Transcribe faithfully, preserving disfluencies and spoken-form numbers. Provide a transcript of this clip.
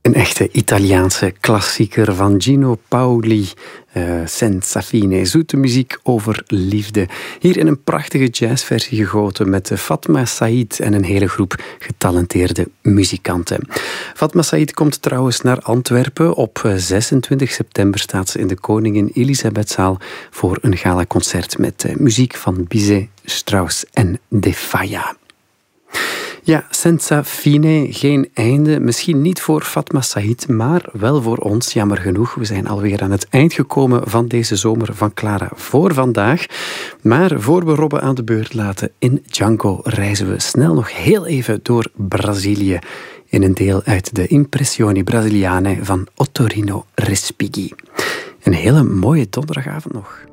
Een echte Italiaanse klassieker van Gino Paoli. Uh, Senza fine, zoete muziek over liefde. Hier in een prachtige jazzversie gegoten met Fatma Said en een hele groep getalenteerde muzikanten. Fatma Said komt trouwens naar Antwerpen. Op zesentwintig september staat ze in de Koningin Elisabethzaal voor een galaconcert met uh, muziek van Bizet, Strauss en De Falla. Ja, senza fine, geen einde. Misschien niet voor Fatma Said, maar wel voor ons, jammer genoeg. We zijn alweer aan het eind gekomen van deze zomer van Clara voor vandaag. Maar voor we Robbe aan de beurt laten in Django, reizen we snel nog heel even door Brazilië in een deel uit de Impressioni Brasiliane van Ottorino Respighi. Een hele mooie donderdagavond nog.